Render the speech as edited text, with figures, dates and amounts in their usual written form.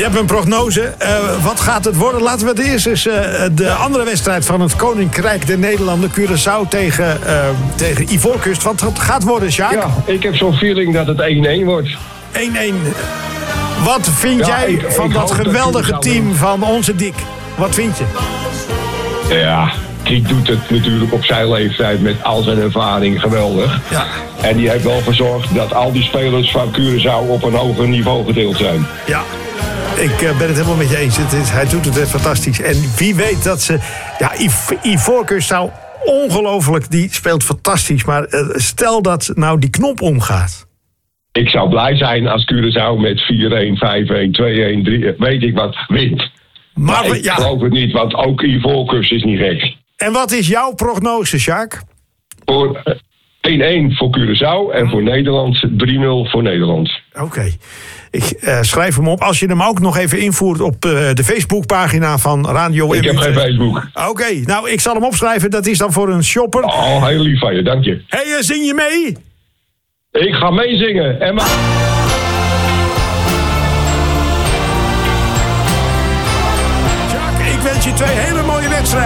Je hebt een prognose. Wat gaat het worden? Laten we het eerst eens de andere wedstrijd van het Koninkrijk der Nederlanden, Curaçao tegen Ivoorkust. Wat het gaat worden, Sjaak? Ja, ik heb zo'n feeling dat het 1-1 wordt. 1-1. Wat vind jij van dat geweldige team van onze Dick? Wat vind je? Ja, Dick doet het natuurlijk op zijn leeftijd met al zijn ervaring geweldig. Ja. En die heeft wel gezorgd dat al die spelers van Curaçao op een hoger niveau gedeeld zijn. Ja, ik ben het helemaal met je eens. Hij doet het echt fantastisch. En wie weet dat ze... Ja, Ivoorkust zou ongelooflijk... Die speelt fantastisch. Maar stel dat nou die knop omgaat. Ik zou blij zijn als Curaçao met 4-1, 5-1, 2-1, 3... weet ik wat, wint. Maar ik geloof het niet, want ook Ivoorkust is niet gek. En wat is jouw prognose, Sjaak? Voor 1-1 voor Curaçao en voor Nederland 3-0 voor Nederland. Oké. Ik schrijf hem op. Als je hem ook nog even invoert op de Facebookpagina van Radio Ik heb geen Facebook. Oké, nou ik zal hem opschrijven. Dat is dan voor een shopper. Oh, heel lief van je, dank je. Hey, zing je mee? Ik ga meezingen. En